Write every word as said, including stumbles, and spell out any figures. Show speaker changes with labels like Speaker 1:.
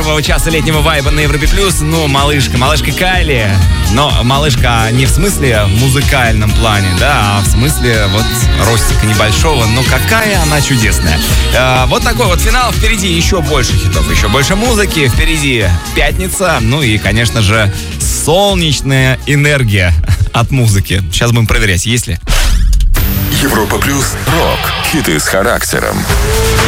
Speaker 1: первого часа летнего вайба на Европе Плюс. Ну, малышка, малышка Кайли. Но малышка не в смысле музыкальном плане, да, а в смысле вот ростика небольшого. Но какая она чудесная. Э, вот такой вот финал. Впереди еще больше хитов, еще больше музыки. Впереди пятница. Ну и, конечно же, солнечная энергия от музыки. Сейчас будем проверять, есть ли.
Speaker 2: Европа Плюс. Рок. Хиты с характером.